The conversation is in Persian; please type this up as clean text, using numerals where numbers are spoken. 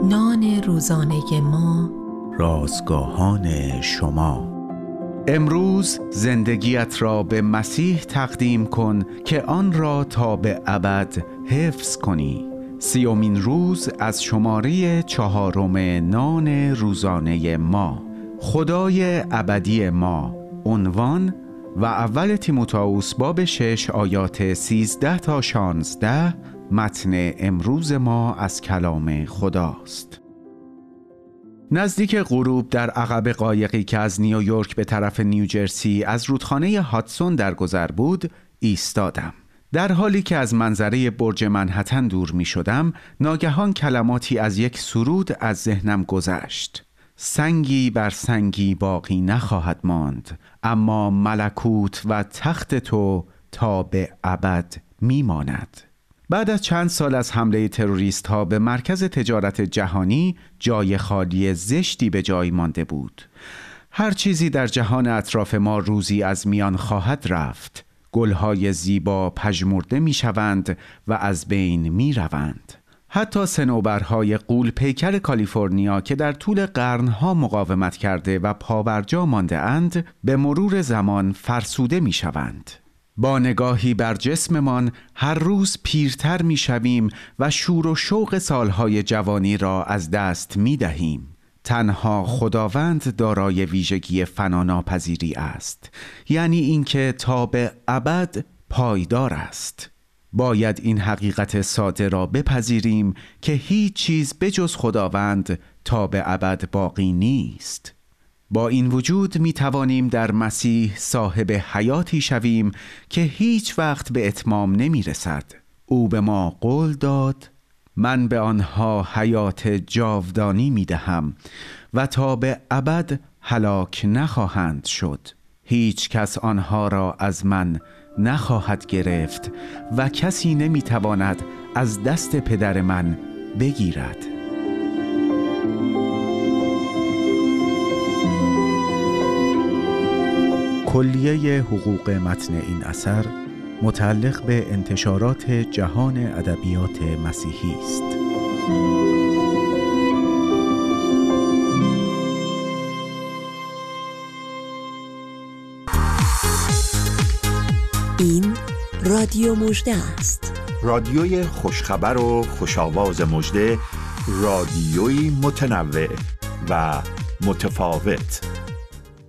نان روزانه ما، رازگاهان شما. امروز زندگیت را به مسیح تقدیم کن که آن را تا به ابد حفظ کنی. 30مین روز از شماره 4 نان روزانه ما. خدای ابدی ما. عنوان و اول تیموتائوس باب 6 آیات 13 تا 16 متن امروز ما از کلام خداست. نزدیک غروب در عقب قایقی که از نیویورک به طرف نیوجرسی از رودخانه هاتسون در گذر بود ایستادم. در حالی که از منظره برج منهتن دور می شدم، ناگهان کلماتی از یک سرود از ذهنم گذشت. سنگی بر سنگی باقی نخواهد ماند، اما ملکوت و تخت تو تا به ابد می ماند. بعد از چند سال از حمله تروریست ها به مرکز تجارت جهانی، جای خالی زشتی به جای مانده بود. هر چیزی در جهان اطراف ما روزی از میان خواهد رفت. گلهای زیبا پژمرده می شوند و از بین می روند. حتی صنوبرهای غول پیکر کالیفرنیا که در طول قرنها مقاومت کرده و پابرجا مانده اند، به مرور زمان فرسوده می شوند. با نگاهی بر جسممان هر روز پیرتر می شویم و شور و شوق سالهای جوانی را از دست می دهیم. تنها خداوند دارای ویژگی فناناپذیری است، یعنی اینکه تا به ابد پایدار است. باید این حقیقت ساده را بپذیریم که هیچ چیز بجز خداوند تا به ابد باقی نیست. با این وجود می توانیم در مسیح صاحب حیاتی شویم که هیچ وقت به اتمام نمی رسد. او به ما قول داد: من به آنها حیات جاودانی می دهم و تا به ابد هلاک نخواهند شد. هیچ کس آنها را از من نخواهد گرفت و کسی نمی تواند از دست پدر من بگیرد. کلیه حقوق متن این اثر متعلق به انتشارات جهان ادبیات مسیحی است. این رادیو مژده است. رادیوی خوشخبر و خوشاواز مژده، رادیویی متنوع و متفاوت.